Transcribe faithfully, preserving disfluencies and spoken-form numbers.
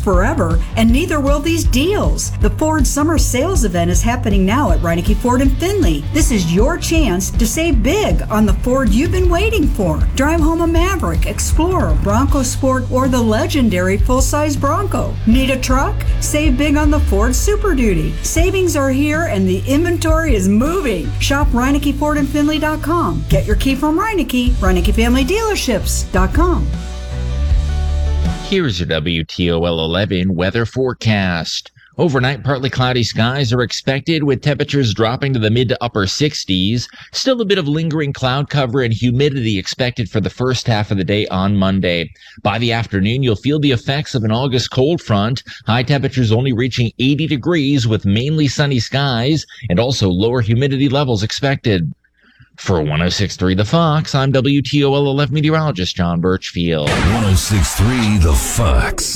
last forever, and neither will these deals. The Ford Summer Sales Event is happening now at Reineke Ford in Findlay. This is your chance to save big on the Ford you've been waiting for. Drive home a Maverick, Explorer, Bronco Sport, or the legendary full-size Bronco. Need a truck? Save big on the Ford Super Duty. Savings are here and the inventory is moving. Shop Reineke Ford in Findlay dot com. Get your key from Reineke, Reineke Family Dealerships dot com. Here's your W T O L eleven weather forecast. Overnight, partly cloudy skies are expected with temperatures dropping to the mid to upper sixties. Still a bit of lingering cloud cover and humidity expected for the first half of the day on Monday. By the afternoon, you'll feel the effects of an August cold front. High temperatures only reaching eighty degrees with mainly sunny skies and also lower humidity levels expected. For one oh six point three The Fox, I'm W T O L eleven meteorologist John Birchfield. one oh six point three The Fox.